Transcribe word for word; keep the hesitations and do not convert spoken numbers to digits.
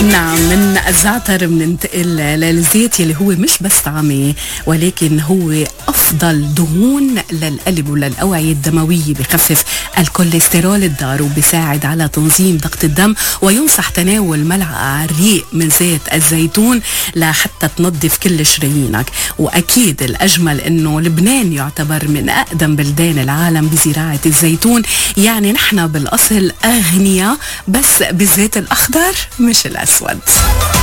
نعم، من الزعتر بننتقل للزيت يلي هو مش بس طعمه ولكن هو أفضل دهون للقلب وللأوعية الدموية، بخفف الكوليسترول الضار وبساعد على تنظيم ضغط الدم، وينصح تناول ملعقة على الريق من زيت الزيتون لحتى تنظف كل شرايينك. وأكيد الأجمل إنه لبنان يعتبر من أقدم بلدان العالم بزراعة الزيتون، يعني نحن بالأصل أغنياء بس بالزيت الأخضر مش الأسود.